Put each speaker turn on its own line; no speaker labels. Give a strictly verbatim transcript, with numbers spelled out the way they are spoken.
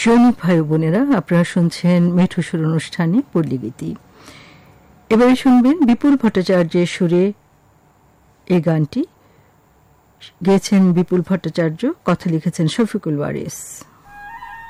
সৈনিক ভাই বোনেরা, আপনারা শুনছেন মিঠু সুর অনুষ্ঠানে পল্লীগীতি। এবারে শুনবেন বিপুল ভট্টাচার্যের সুরে এই গানটি। গেয়েছেন বিপুল ভট্টাচার্য, কথা লিখেছেন শফিকুল ওয়ারিস।